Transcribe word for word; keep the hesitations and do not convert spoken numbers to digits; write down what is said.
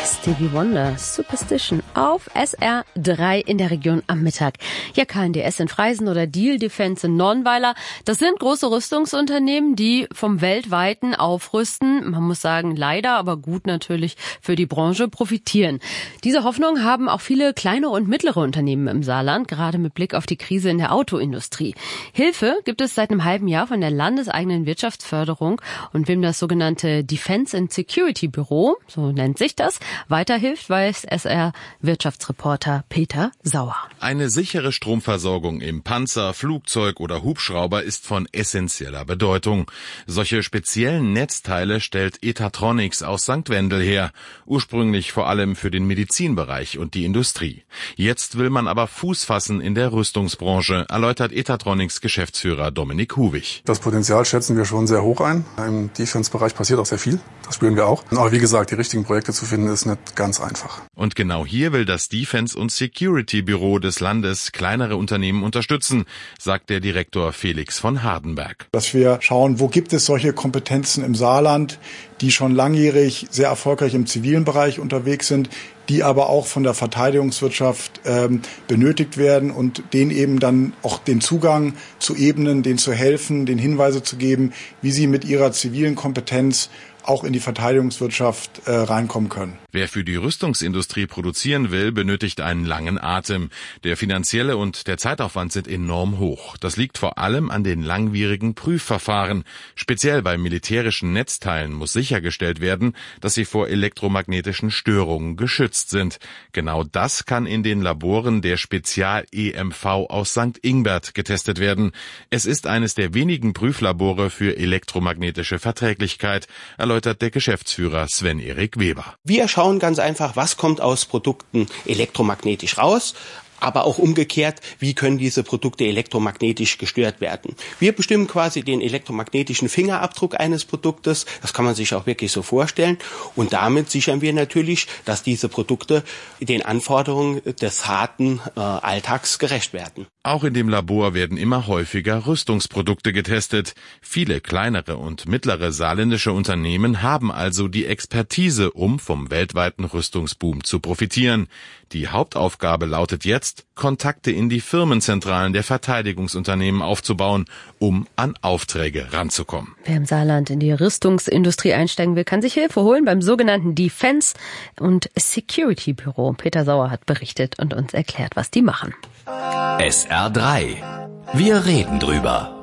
Stevie Wonder, Superstition auf S R drei in der Region am Mittag. Ja, K N D S in Freisen oder Diehl Defense in Nonnweiler, das sind große Rüstungsunternehmen, die vom weltweiten Aufrüsten, man muss sagen leider, aber gut natürlich für die Branche, profitieren. Diese Hoffnung haben auch viele kleine und mittlere Unternehmen im Saarland, gerade mit Blick auf die Krise in der Autoindustrie. Hilfe gibt es seit einem halben Jahr von der landeseigenen Wirtschaftsförderung, und wem das sogenannte Defense and Security Büro, so nennt sich das, weiterhilft, weiß S R-Wirtschaftsreporter Peter Sauer. Eine sichere Stromversorgung im Panzer, Flugzeug oder Hubschrauber ist von essentieller Bedeutung. Solche speziellen Netzteile stellt Etatronics aus Sankt Wendel her, ursprünglich vor allem für den Medizinbereich und die Industrie. Jetzt will man aber Fuß fassen in der Rüstungsbranche, erläutert Etatronics Geschäftsführer Dominik Huwig. Das Potenzial schätzen wir schon sehr hoch ein. Im Defense-Bereich passiert auch sehr viel, das spüren wir auch. Aber wie gesagt, die richtigen Projekte zu finden, ist nicht ganz einfach. Und genau hier will das Defense- und Security-Büro des Landes kleinere Unternehmen unterstützen, sagt der Direktor Felix von Hardenberg. Dass wir schauen, wo gibt es solche Kompetenzen im Saarland, die schon langjährig sehr erfolgreich im zivilen Bereich unterwegs sind, die aber auch von der Verteidigungswirtschaft ähm, benötigt werden, und denen eben dann auch den Zugang zu ebnen, denen zu helfen, denen Hinweise zu geben, wie sie mit ihrer zivilen Kompetenz auch in die Verteidigungswirtschaft äh, reinkommen können. Wer für die Rüstungsindustrie produzieren will, benötigt einen langen Atem. Der finanzielle und der Zeitaufwand sind enorm hoch. Das liegt vor allem an den langwierigen Prüfverfahren. Speziell bei militärischen Netzteilen muss sichergestellt werden, dass sie vor elektromagnetischen Störungen geschützt sind. Genau das kann in den Laboren der Spezial-E M V aus Sankt Ingbert getestet werden. Es ist eines der wenigen Prüflabore für elektromagnetische Verträglichkeit, erläutert der Geschäftsführer Sven-Erik Weber. Wir schauen ganz einfach, was kommt aus Produkten elektromagnetisch raus, aber auch umgekehrt, wie können diese Produkte elektromagnetisch gestört werden. Wir bestimmen quasi den elektromagnetischen Fingerabdruck eines Produktes, das kann man sich auch wirklich so vorstellen, und damit sichern wir natürlich, dass diese Produkte den Anforderungen des harten äh, Alltags gerecht werden. Auch in dem Labor werden immer häufiger Rüstungsprodukte getestet. Viele kleinere und mittlere saarländische Unternehmen haben also die Expertise, um vom weltweiten Rüstungsboom zu profitieren. Die Hauptaufgabe lautet jetzt, Kontakte in die Firmenzentralen der Verteidigungsunternehmen aufzubauen, um an Aufträge ranzukommen. Wer im Saarland in die Rüstungsindustrie einsteigen will, kann sich Hilfe holen beim sogenannten Defense und Security Büro. Peter Sauer hat berichtet und uns erklärt, was die machen. S R drei. Wir reden drüber.